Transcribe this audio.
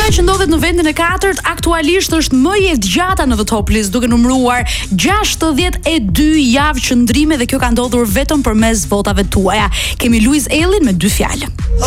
Ajo që ndodhet në vendin e 4 aktualisht është më e gjata në The Top List, duke numëruar 62 javë qëndrimi dhe kjo ka ndodhur vetëm përmes votave tuaja. Kemi Louise Ellin me 2 fjalë.